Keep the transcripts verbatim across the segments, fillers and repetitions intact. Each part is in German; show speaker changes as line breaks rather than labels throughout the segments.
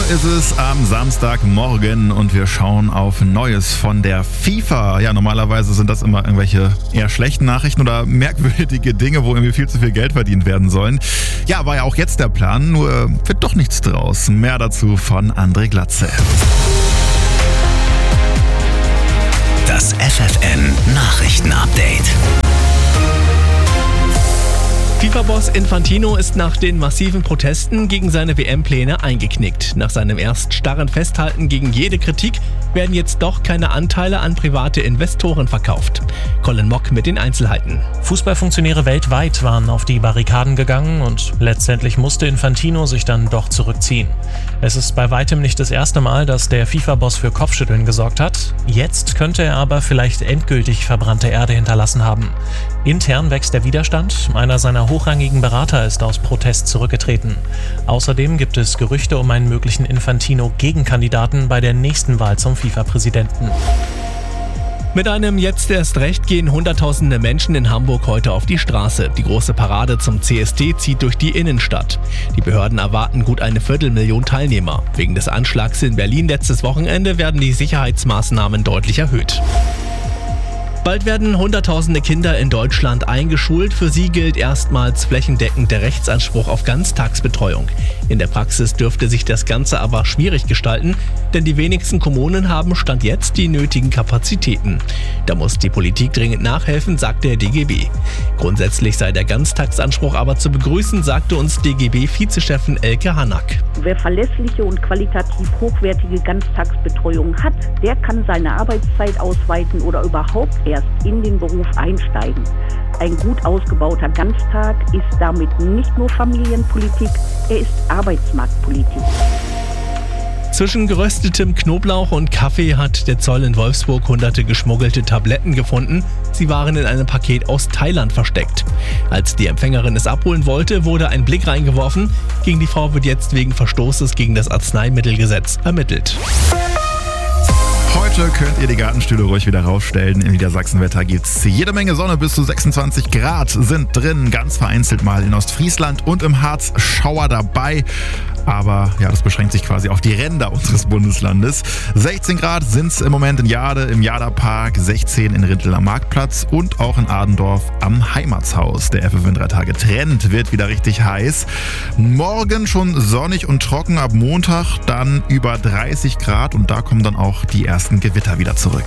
ist es am Samstagmorgen und wir schauen auf Neues von der FIFA. Ja, normalerweise sind das immer irgendwelche eher schlechten Nachrichten oder merkwürdige Dinge, wo irgendwie viel zu viel Geld verdient werden sollen. Ja, war ja auch jetzt der Plan, nur wird doch nichts draus. Mehr dazu von André Glatze.
Das F F N Nachrichten-Update.
FIFA-Boss Infantino ist nach den massiven Protesten gegen seine W M-Pläne eingeknickt. Nach seinem erst starren Festhalten gegen jede Kritik werden jetzt doch keine Anteile an private Investoren verkauft. Colin Mock mit den Einzelheiten.
Fußballfunktionäre weltweit waren auf die Barrikaden gegangen und letztendlich musste Infantino sich dann doch zurückziehen. Es ist bei weitem nicht das erste Mal, dass der FIFA-Boss für Kopfschütteln gesorgt hat. Jetzt könnte er aber vielleicht endgültig verbrannte Erde hinterlassen haben. Intern wächst der Widerstand. Einer seiner hochrangigen Berater ist aus Protest zurückgetreten. Außerdem gibt es Gerüchte um einen möglichen Infantino-Gegenkandidaten bei der nächsten Wahl zum FIFA-Präsidenten.
Mit einem Jetzt erst recht gehen Hunderttausende Menschen in Hamburg heute auf die Straße. Die große Parade zum C S D zieht durch die Innenstadt. Die Behörden erwarten gut eine Viertelmillion Teilnehmer. Wegen des Anschlags in Berlin letztes Wochenende werden die Sicherheitsmaßnahmen deutlich erhöht. Bald werden Hunderttausende Kinder in Deutschland eingeschult. Für sie gilt erstmals flächendeckend der Rechtsanspruch auf Ganztagsbetreuung. In der Praxis dürfte sich das Ganze aber schwierig gestalten, denn die wenigsten Kommunen haben Stand jetzt die nötigen Kapazitäten. Da muss die Politik dringend nachhelfen, sagt der D G B. Grundsätzlich sei der Ganztagsanspruch aber zu begrüßen, sagte uns D G B-Vizechefin Elke Hanack.
Wer verlässliche und qualitativ hochwertige Ganztagsbetreuung hat, der kann seine Arbeitszeit ausweiten oder überhaupt erst in den Beruf einsteigen. Ein gut ausgebauter Ganztag ist damit nicht nur Familienpolitik, er ist Arbeitsmarktpolitik.
Zwischen geröstetem Knoblauch und Kaffee hat der Zoll in Wolfsburg hunderte geschmuggelte Tabletten gefunden. Sie waren in einem Paket aus Thailand versteckt. Als die Empfängerin es abholen wollte, wurde ein Blick reingeworfen. Gegen die Frau wird jetzt wegen Verstoßes gegen das Arzneimittelgesetz ermittelt.
Heute könnt ihr die Gartenstühle ruhig wieder raufstellen. Im Niedersachsenwetter gibt's jede Menge Sonne, bis zu sechsundzwanzig Grad sind drin. Ganz vereinzelt mal in Ostfriesland und im Harz Schauer dabei. Aber ja, das beschränkt sich quasi auf die Ränder unseres Bundeslandes. sechzehn Grad sind's im Moment in Jade, im Jaderpark, sechzehn in Rintel am Marktplatz und auch in Adendorf am Heimatshaus. Der F F N drei Tage Trend wird wieder richtig heiß. Morgen schon sonnig und trocken, ab Montag dann über dreißig Grad und da kommen dann auch die ersten Gewitter wieder zurück.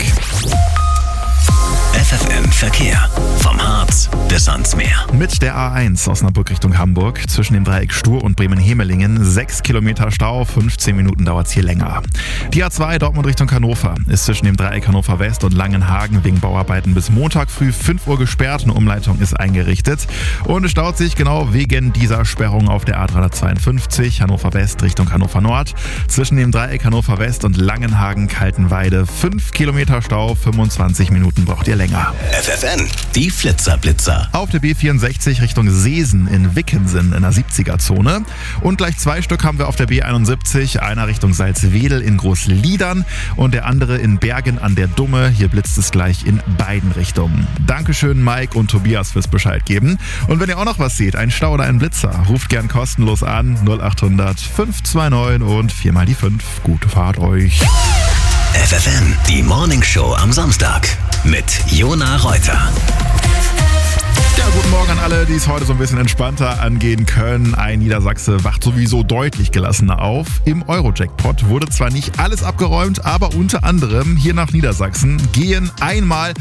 F F N Verkehr. Vom Harz bis ans Meer.
Mit der A eins Osnabrück Richtung Hamburg zwischen dem Dreieck Stur und Bremen-Hemelingen sechs Kilometer Stau, fünfzehn Minuten dauert es hier länger. Die A zwei Dortmund Richtung Hannover ist zwischen dem Dreieck Hannover West und Langenhagen wegen Bauarbeiten bis Montag früh fünf Uhr gesperrt. Eine Umleitung ist eingerichtet und es staut sich genau wegen dieser Sperrung auf der A dreihundertzweiundfünfzig Hannover West Richtung Hannover Nord zwischen dem Dreieck Hannover West und Langenhagen-Kaltenweide. fünf Kilometer Stau, fünfundzwanzig Minuten braucht ihr länger.
F F N, die Flitzer-Blitzer.
Auf der B vierundsechzig Richtung Seesen in Wickensen in der siebziger-Zone. Und gleich zwei Stück haben wir auf der B einundsiebzig. Einer Richtung Salzwedel in Großliedern und der andere in Bergen an der Dumme. Hier blitzt es gleich in beiden Richtungen. Dankeschön Mike und Tobias fürs Bescheid geben. Und wenn ihr auch noch was seht, ein Stau oder ein Blitzer, ruft gern kostenlos an null acht hundert fünf zwei neun und viermal die fünf. Gute Fahrt euch.
F F N, die Morning Show am Samstag mit Jona Reuter.
Ja, guten Morgen an alle, die es heute so ein bisschen entspannter angehen können. Ein Niedersachse wacht sowieso deutlich gelassener auf. Im Euro-Jackpot wurde zwar nicht alles abgeräumt, aber unter anderem hier nach Niedersachsen gehen einmal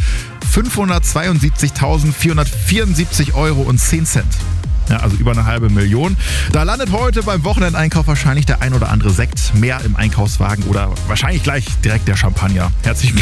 fünfhundertzweiundsiebzigtausendvierhundertvierundsiebzig Euro und zehn Cent. Ja, also über eine halbe Million. Da landet heute beim Wochenendeinkauf wahrscheinlich der ein oder andere Sekt mehr im Einkaufswagen oder wahrscheinlich gleich direkt der Champagner. Herzlichen Glückwunsch.